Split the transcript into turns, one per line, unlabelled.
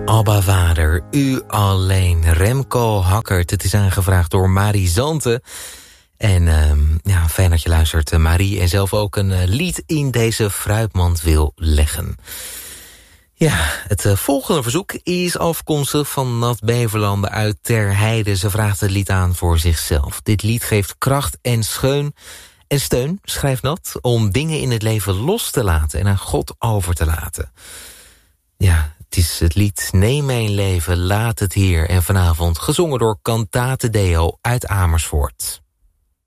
Abba Vader, u alleen. Remco Hackert, het is aangevraagd door Marie Zanten. En fijn dat je luistert, Marie. En zelf ook een lied in deze fruitmand wil leggen. Ja, het volgende verzoek is afkomstig van Nat Beverlanden uit Ter Heide. Ze vraagt het lied aan voor zichzelf. Dit lied geeft kracht en steun, schrijft Nat, om dingen in het leven los te laten en aan God over te laten. Ja, het is het lied Neem mijn leven, laat het hier. En vanavond gezongen door Cantate Deo uit Amersfoort.